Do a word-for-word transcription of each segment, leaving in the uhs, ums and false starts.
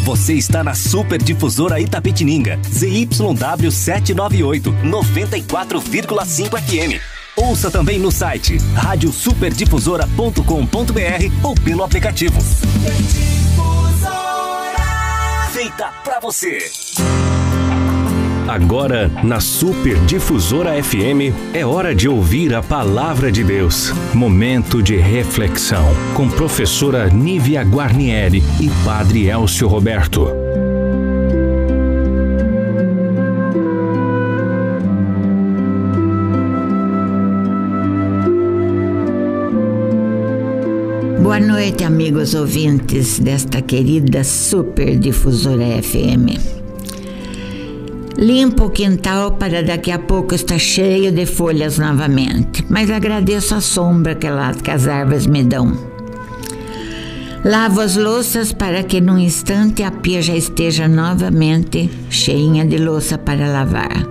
Você está na Super Difusora Itapetininga, Z Y W setecentos e noventa e oito, noventa e quatro vírgula cinco F M. Ouça também no site rádio super difusora ponto com ponto b r ou pelo aplicativo. Super Difusora, feita pra você. Agora, na Super Difusora F M, é hora de ouvir a Palavra de Deus. Momento de reflexão, com professora Nívia Guarnieri e Padre Elcio Roberto. Boa noite, amigos ouvintes desta querida Super Difusora F M. Limpo o quintal para daqui a pouco estar cheio de folhas novamente, mas agradeço a sombra que, lá, que as árvores me dão. Lavo as louças para que num instante a pia já esteja novamente cheinha de louça para lavar.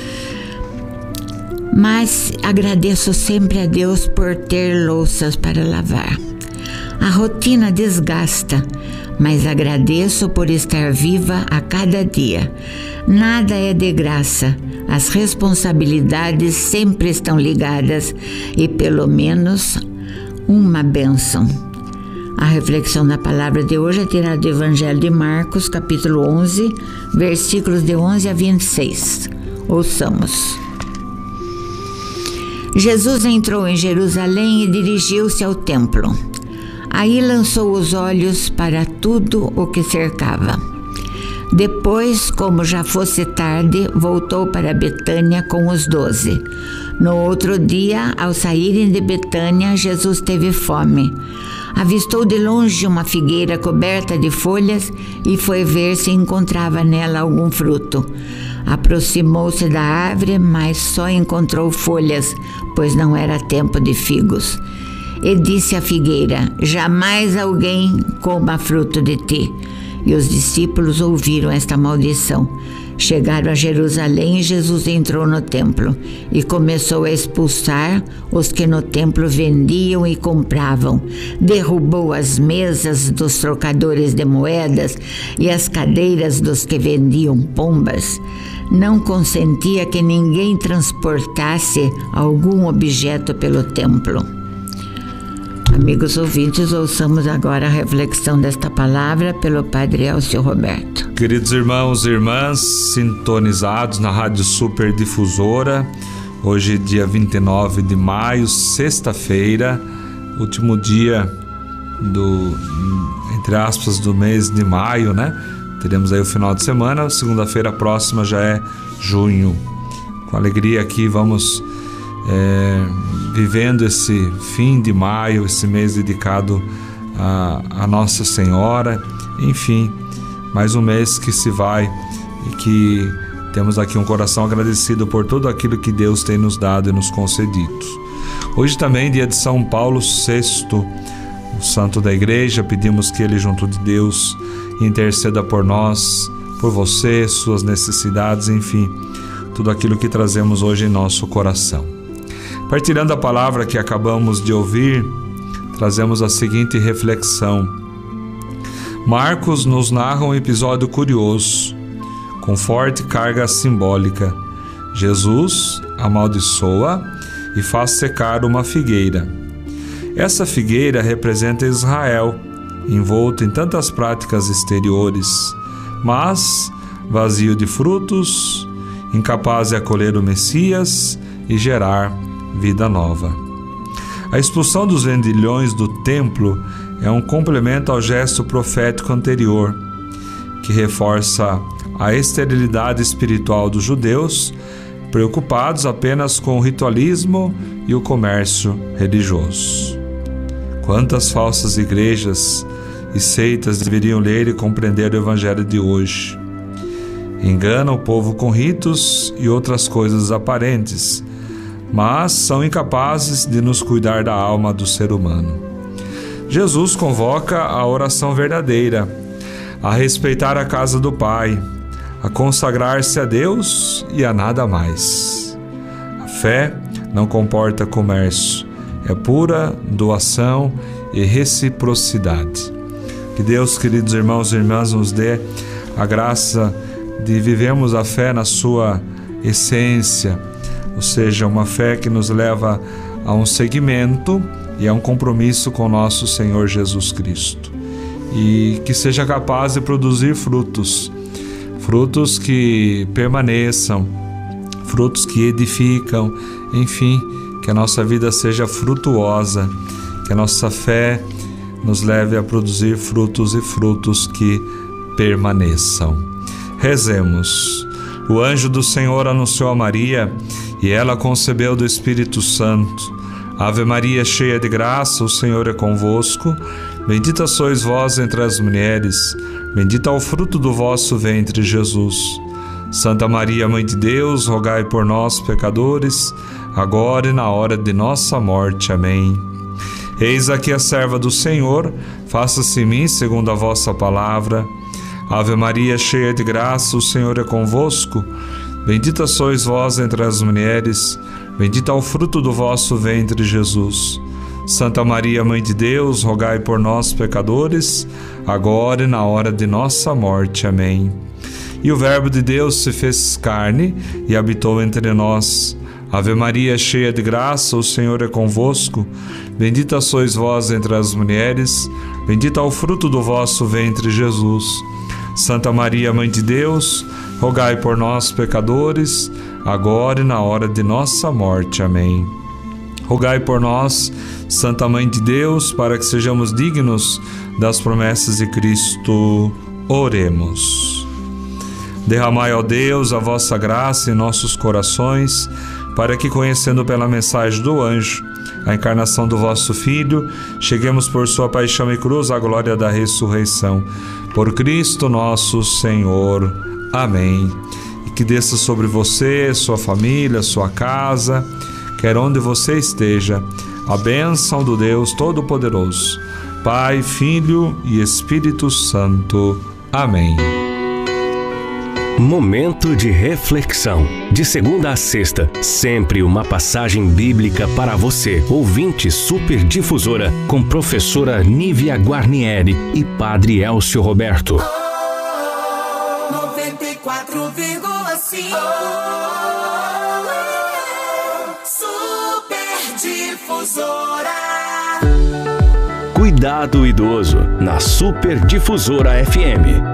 Mas agradeço sempre a Deus por ter louças para lavar. A rotina desgasta, mas agradeço por estar viva a cada dia. Nada é de graça, as responsabilidades sempre estão ligadas e pelo menos uma bênção. A reflexão da palavra de hoje é tirada do Evangelho de Marcos, capítulo onze, versículos de onze a vinte e seis. Ouçamos. Jesus entrou em Jerusalém e dirigiu-se ao templo. Aí lançou os olhos para tudo o que cercava. Depois, como já fosse tarde, voltou para Betânia com os doze. No outro dia, ao saírem de Betânia, Jesus teve fome. Avistou de longe uma figueira coberta de folhas e foi ver se encontrava nela algum fruto. Aproximou-se da árvore, mas só encontrou folhas, pois não era tempo de figos. E disse à figueira: jamais alguém coma fruto de ti. E os discípulos ouviram esta maldição. Chegaram a Jerusalém e Jesus entrou no templo e começou a expulsar os que no templo vendiam e compravam. Derrubou as mesas dos trocadores de moedas e as cadeiras dos que vendiam pombas. Não consentia que ninguém transportasse algum objeto pelo templo. Amigos ouvintes, ouçamos agora a reflexão desta palavra pelo Padre Elcio Roberto. Queridos irmãos e irmãs, sintonizados na Rádio Super Difusora, hoje dia vinte e nove de maio, sexta-feira, último dia do, entre aspas, do mês de maio, né? Teremos aí o final de semana, segunda-feira próxima já é junho. Com alegria aqui vamos É, vivendo esse fim de maio, esse mês dedicado a, a Nossa Senhora. Enfim, mais um mês que se vai e que temos aqui um coração agradecido por tudo aquilo que Deus tem nos dado e nos concedido. Hoje também dia de São Paulo sexto, o santo da igreja. Pedimos que ele, junto de Deus, interceda por nós, por você, suas necessidades, enfim, tudo aquilo que trazemos hoje em nosso coração. Partilhando a palavra que acabamos de ouvir, trazemos a seguinte reflexão. Marcos nos narra um episódio curioso, com forte carga simbólica. Jesus amaldiçoa e faz secar uma figueira. Essa figueira representa Israel, envolto em tantas práticas exteriores, mas vazio de frutos, incapaz de acolher o Messias e gerar vida nova. A expulsão dos vendilhões do templo é um complemento ao gesto profético anterior, que reforça a esterilidade espiritual dos judeus, preocupados apenas com o ritualismo e o comércio religioso. Quantas falsas igrejas e seitas deveriam ler e compreender o Evangelho de hoje? Enganam o povo com ritos e outras coisas aparentes, mas são incapazes de nos cuidar da alma do ser humano. Jesus convoca a oração verdadeira, a respeitar a casa do Pai, a consagrar-se a Deus e a nada mais. A fé não comporta comércio, é pura doação e reciprocidade. Que Deus, queridos irmãos e irmãs, nos dê a graça de vivermos a fé na sua essência, ou seja, uma fé que nos leva a um seguimento e a um compromisso com nosso Senhor Jesus Cristo, e que seja capaz de produzir frutos, frutos que permaneçam, frutos que edificam, enfim, que a nossa vida seja frutuosa, que a nossa fé nos leve a produzir frutos e frutos que permaneçam. Rezemos. O anjo do Senhor anunciou a Maria e ela concebeu do Espírito Santo. Ave Maria, cheia de graça, o Senhor é convosco. Bendita sois vós entre as mulheres, bendito é o fruto do vosso ventre, Jesus. Santa Maria, Mãe de Deus, rogai por nós, pecadores, agora e na hora de nossa morte. Amém. Eis aqui a serva do Senhor, faça-se em mim segundo a vossa palavra. Ave Maria, cheia de graça, o Senhor é convosco. Bendita sois vós entre as mulheres, bendito é o fruto do vosso ventre, Jesus. Santa Maria, Mãe de Deus, rogai por nós, pecadores, agora e na hora de nossa morte. Amém. E o Verbo de Deus se fez carne e habitou entre nós. Ave Maria, cheia de graça, o Senhor é convosco. Bendita sois vós entre as mulheres, bendito é o fruto do vosso ventre, Jesus. Santa Maria, Mãe de Deus, rogai por nós, pecadores, agora e na hora de nossa morte. Amém. Rogai por nós, Santa Mãe de Deus, para que sejamos dignos das promessas de Cristo. Oremos. Derramai, ó Deus, a vossa graça em nossos corações, para que, conhecendo pela mensagem do anjo a encarnação do vosso Filho, cheguemos por sua paixão e cruz à glória da ressurreição. Por Cristo nosso Senhor. Amém. E que desça sobre você, sua família, sua casa, quer onde você esteja, a bênção do Deus Todo-Poderoso, Pai, Filho e Espírito Santo. Amém. Momento de reflexão. De segunda a sexta, sempre uma passagem bíblica para você, ouvinte Super Difusora, com professora Nívia Guarnieri e Padre Elcio Roberto. Oh, noventa e quatro vírgula cinco Super Difusora. Cuidado Idoso, na Super Difusora F M.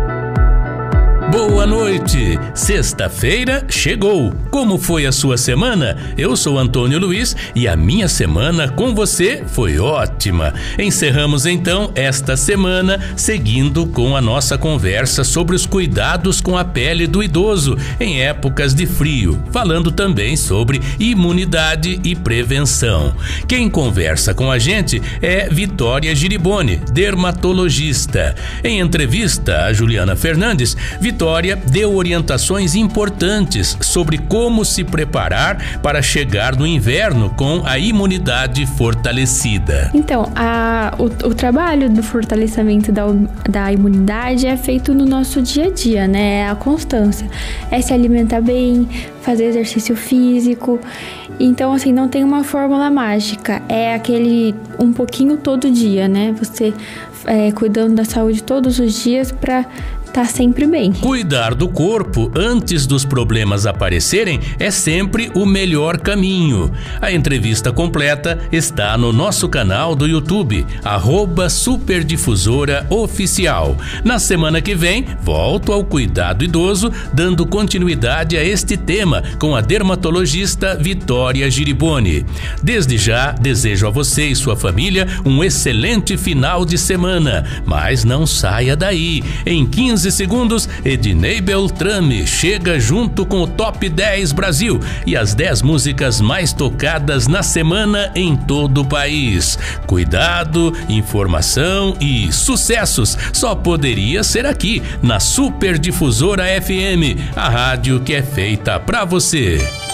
Boa noite! Sexta-feira chegou! Como foi a sua semana? Eu sou Antônio Luiz e a minha semana com você foi ótima. Encerramos então esta semana seguindo com a nossa conversa sobre os cuidados com a pele do idoso em épocas de frio, falando também sobre imunidade e prevenção. Quem conversa com a gente é Vitória Giriboni, dermatologista. Em entrevista a Juliana Fernandes, Vitória deu orientações importantes sobre como se preparar para chegar no inverno com a imunidade fortalecida. Então, a, o, o trabalho do fortalecimento da, da imunidade é feito no nosso dia a dia, né? É a constância. É se alimentar bem, fazer exercício físico. Então, assim, não tem uma fórmula mágica. É aquele um pouquinho todo dia, né? Você é, cuidando da saúde todos os dias para tá sempre bem. Cuidar do corpo antes dos problemas aparecerem é sempre o melhor caminho. A entrevista completa está no nosso canal do YouTube, arroba Superdifusora Oficial. Na semana que vem, volto ao cuidado idoso, dando continuidade a este tema com a dermatologista Vitória Giriboni. Desde já, desejo a você e sua família um excelente final de semana, mas não saia daí. Em quinze segundos, Ednei Beltrame chega junto com o Top dez Brasil e as dez músicas mais tocadas na semana em todo o país. Cuidado, informação e sucessos só poderia ser aqui na Super Difusora F M, a rádio que é feita pra você.